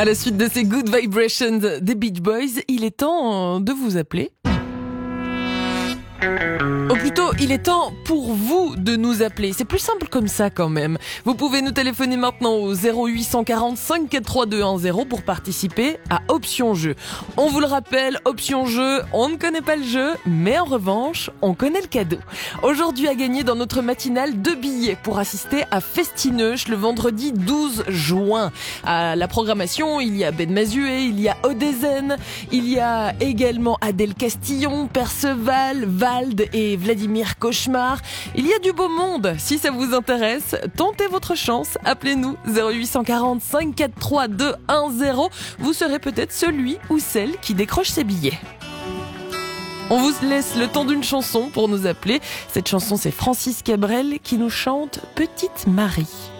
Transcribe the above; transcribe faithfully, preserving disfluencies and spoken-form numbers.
À la suite de ces Good Vibrations des Beach Boys, il est temps de vous appeler. Ou plutôt, il est temps pour vous de nous appeler. C'est plus simple comme ça quand même. Vous pouvez nous téléphoner maintenant au zéro huit cent quarante-cinq quatre trois deux un zéro pour participer à Option Jeu. On vous le rappelle, Option Jeu, on ne connaît pas le jeu, mais en revanche, on connaît le cadeau. Aujourd'hui à gagner dans notre matinale deux billets pour assister à Festineuch le vendredi douze juin. À la programmation, il y a Ben Mazué, il y a Odezen, il y a également Adèle Castillon, Perceval, Vald et Vladimir Cauchemar. Il y a du beau monde. Si ça vous intéresse, tentez votre chance. Appelez-nous zéro huit cent quarante-cinq quatre trois deux un zéro. Vous serez peut-être celui ou celle qui décroche ses billets. On vous laisse le temps d'une chanson pour nous appeler. Cette chanson, c'est Francis Cabrel qui nous chante Petite Marie.